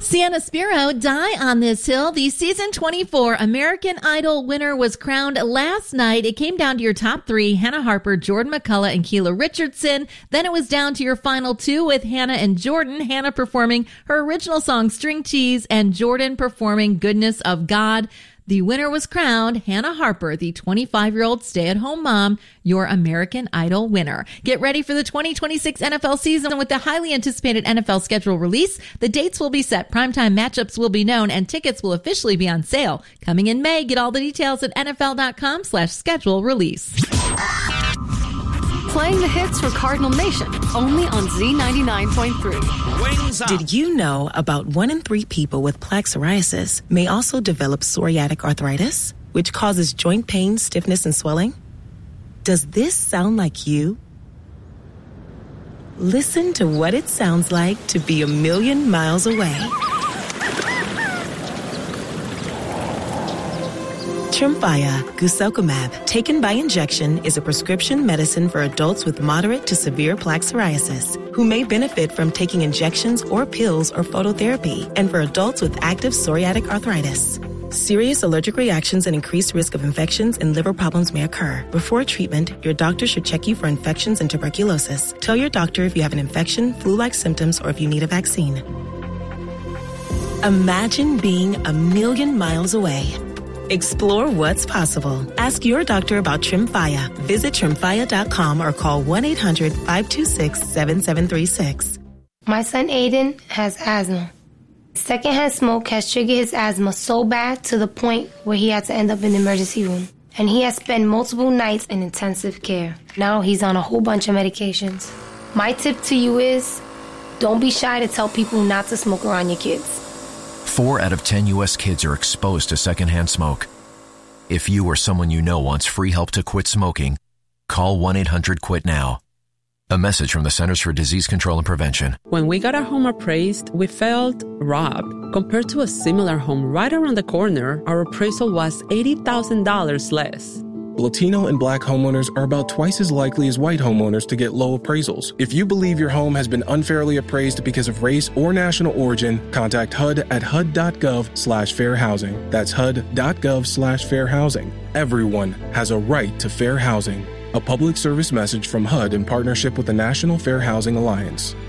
Sienna Spiro, Die on This Hill. The season 24 American Idol winner was crowned last night. It came down to your top three, Hannah Harper, Jordan McCullough, and Keela Richardson. Then it was down to your final two with Hannah and Jordan. Hannah performing her original song, String Cheese, and Jordan performing Goodness of God. The winner was crowned Hannah Harper, the 25-year-old stay-at-home mom, your American Idol winner. Get ready for the 2026 NFL season with the highly anticipated NFL schedule release. The dates will be set, primetime matchups will be known, and tickets will officially be on sale. Coming in May, get all the details at NFL.com/schedule release. Playing the hits for Cardinal Nation, only on Z99.3. Wings up. Did you know about 1 in 3 people with plaque psoriasis may also develop psoriatic arthritis, which causes joint pain, stiffness, and swelling? Does this sound like you? Listen to what it sounds like to be a million miles away. Tremfya guselkumab, taken by injection, is a prescription medicine for adults with moderate to severe plaque psoriasis who may benefit from taking injections or pills or phototherapy, and for adults with active psoriatic arthritis. Serious allergic reactions and increased risk of infections and liver problems may occur. Before treatment, your doctor should check you for infections and tuberculosis. Tell your doctor if you have an infection, flu-like symptoms, or if you need a vaccine. Imagine being a million miles away. Explore what's possible. Ask your doctor about Tremfya. Visit Tremfya.com or call 1-800-526-7736. My son Aiden has asthma. Secondhand smoke has triggered his asthma so bad to the point where he had to end up in the emergency room. And he has spent multiple nights in intensive care. Now he's on a whole bunch of medications. My tip to you is, don't be shy to tell people not to smoke around your kids. 4 out of 10 U.S. kids are exposed to secondhand smoke. If you or someone you know wants free help to quit smoking, call 1-800-QUIT-NOW. A message from the Centers for Disease Control and Prevention. When we got our home appraised, we felt robbed. Compared to a similar home right around the corner, our appraisal was $80,000 less. Latino and Black homeowners are about twice as likely as white homeowners to get low appraisals. If you believe your home has been unfairly appraised because of race or national origin, contact HUD at HUD.gov/fair housing. That's HUD.gov/fair housing. Everyone has a right to fair housing. A public service message from HUD in partnership with the National Fair Housing Alliance.